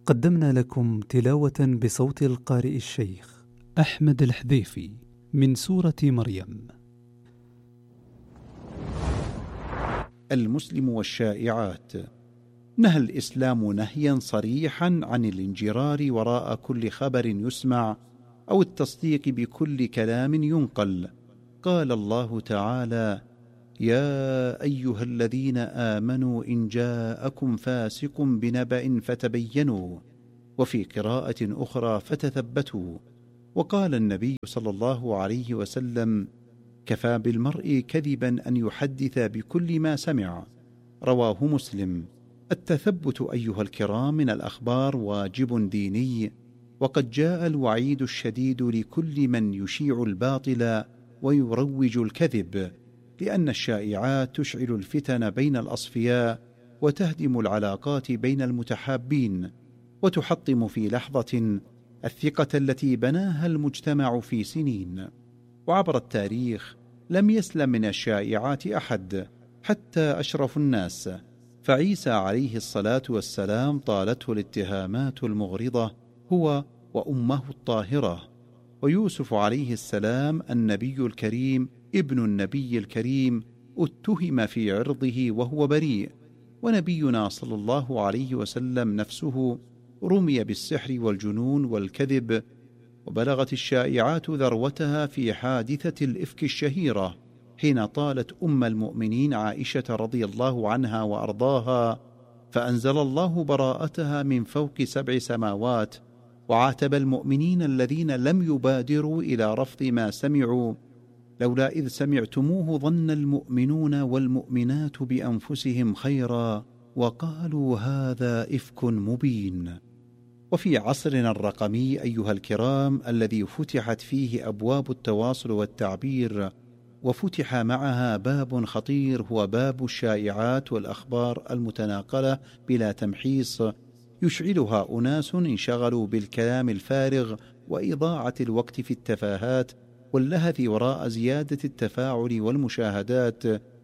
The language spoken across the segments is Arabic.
قدمنا لكم تلاوة بصوت القارئ الشيخ أحمد الحذيفي من سورة مريم. المسلم والشائعات. نهى الإسلام نهيا صريحا عن الانجرار وراء كل خبر يسمع أو التصديق بكل كلام ينقل. قال الله تعالى: يا أيها الذين آمنوا إن جاءكم فاسق بنبأ فتبينوا، وفي قراءة أخرى فتثبتوا. وقال النبي صلى الله عليه وسلم: كفى بالمرء كذبا أن يحدث بكل ما سمع. رواه مسلم. التثبت أيها الكرام من الأخبار واجب ديني، وقد جاء الوعيد الشديد لكل من يشيع الباطل ويروج الكذب، لأن الشائعات تشعل الفتن بين الأصفياء وتهدم العلاقات بين المتحابين، وتحطم في لحظة الثقة التي بناها المجتمع في سنين. وعبر التاريخ لم يسلم من الشائعات أحد، حتى أشرف الناس، فعيسى عليه الصلاة والسلام طالته الاتهامات المغرضة هو وأمه الطاهرة، ويوسف عليه السلام النبي الكريم ابن النبي الكريم اتهم في عرضه وهو بريء، ونبينا صلى الله عليه وسلم نفسه رمي بالسحر والجنون والكذب. وبلغت الشائعات ذروتها في حادثة الإفك الشهيرة، حين طالت أم المؤمنين عائشة رضي الله عنها وأرضاها، فأنزل الله براءتها من فوق 7 سماوات، وعاتب المؤمنين الذين لم يبادروا إلى رفض ما سمعوا: لولا إذ سمعتموه ظن المؤمنون والمؤمنات بأنفسهم خيرا وقالوا هذا إفك مبين. وفي عصرنا الرقمي أيها الكرام، الذي فتحت فيه أبواب التواصل والتعبير، وفتح معها باب خطير هو باب الشائعات والأخبار المتناقلة بلا تمحيص، يشعلها أناس انشغلوا بالكلام الفارغ وإضاعة الوقت في التفاهات واللهث وراء زيادة التفاعل والمشاهدات،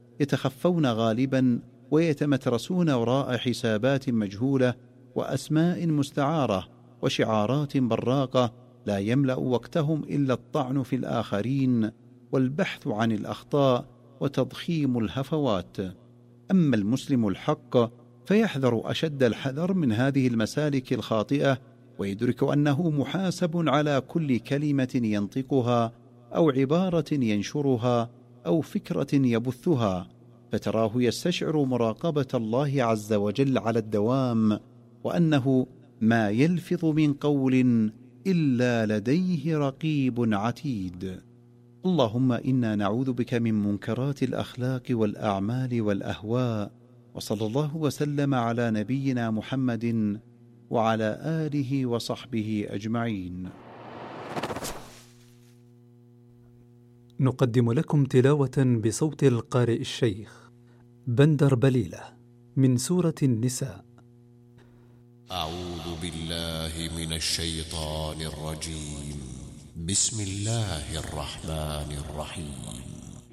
يتخفون غالبا ويتمترسون وراء حسابات مجهولة وأسماء مستعارة وشعارات براقة لا يملأ وقتهم إلا الطعن في الآخرين والبحث عن الأخطاء وتضخيم الهفوات. أما المسلم الحق فيحذر أشد الحذر من هذه المسالك الخاطئة، ويدرك أنه محاسب على كل كلمة ينطقها أو عبارة ينشرها أو فكرة يبثها، فتراه يستشعر مراقبة الله عز وجل على الدوام، وأنه ما يلفظ من قول إلا لديه رقيب عتيد. اللهم إنا نعوذ بك من منكرات الأخلاق والأعمال والأهواء، وصلى الله وسلم على نبينا محمد وعلى آله وصحبه أجمعين. نقدم لكم تلاوة بصوت القارئ الشيخ بندر بليلة من سورة النساء. أعوذ بالله من الشيطان الرجيم. بسم الله الرحمن الرحيم.